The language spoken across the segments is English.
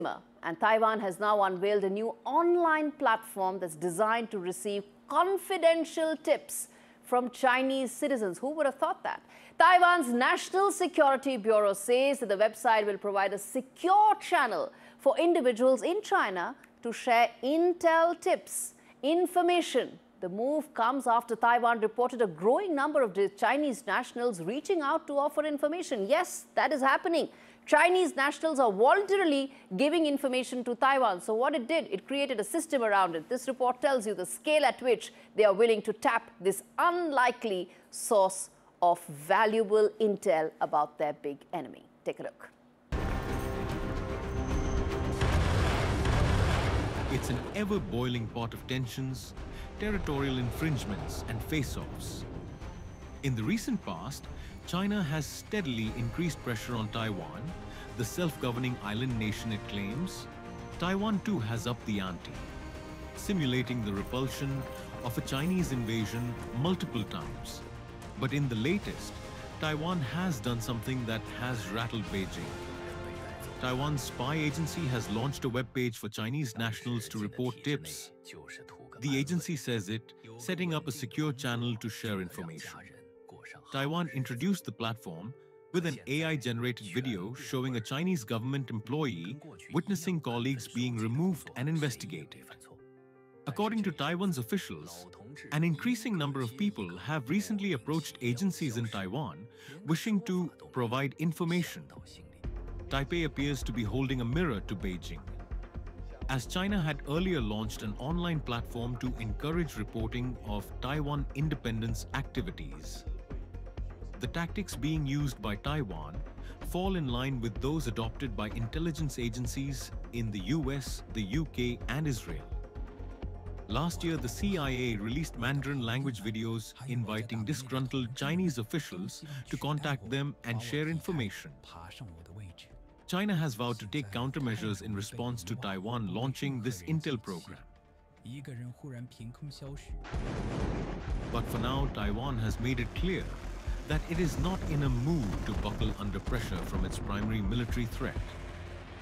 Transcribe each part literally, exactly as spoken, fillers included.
And Taiwan has now unveiled a new online platform that's designed to receive confidential tips from Chinese citizens. Who would have thought that? Taiwan's National Security Bureau says that the website will provide a secure channel for individuals in China to share intel tips, information. The move comes after Taiwan reported a growing number of Chinese nationals reaching out to offer information. Yes, that is happening. Chinese nationals are voluntarily giving information to Taiwan. So what it did, it created a system around it. This report tells you the scale at which they are willing to tap this unlikely source of valuable intel about their big enemy. Take a look. It's an ever-boiling pot of tensions, territorial infringements and face-offs. In the recent past, China has steadily increased pressure on Taiwan, the self-governing island nation it claims. Taiwan too has upped the ante, simulating the repulsion of a Chinese invasion multiple times. But in the latest, Taiwan has done something that has rattled Beijing. Taiwan's spy agency has launched a webpage for Chinese nationals to report tips. The agency says it, setting up a secure channel to share information. Taiwan introduced the platform with an A I-generated video showing a Chinese government employee witnessing colleagues being removed and investigated. According to Taiwan's officials, an increasing number of people have recently approached agencies in Taiwan wishing to provide information. Taipei appears to be holding a mirror to Beijing, as China had earlier launched an online platform to encourage reporting of Taiwan independence activities. The tactics being used by Taiwan fall in line with those adopted by intelligence agencies in the U S, the U K, and Israel. Last year, the C I A released Mandarin language videos inviting disgruntled Chinese officials to contact them and share information. China has vowed to take countermeasures in response to Taiwan launching this intel program. But for now, Taiwan has made it clear that it is not in a mood to buckle under pressure from its primary military threat.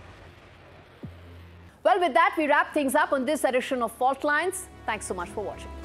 Well, with that, we wrap things up on this edition of Fault Lines. Thanks so much for watching.